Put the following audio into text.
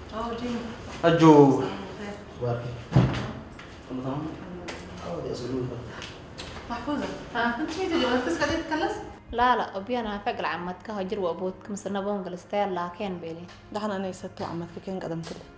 جيم أجو واقي كله تمام؟ يا سلوى محفوظة أنت مين تجي بس قاعدة تتكلم؟ لا أبي أنا فقر عمتك هجر وأبوك مثلا بون قلستير لكن بيلي ده أنا ستو عمتك كين قدمت لي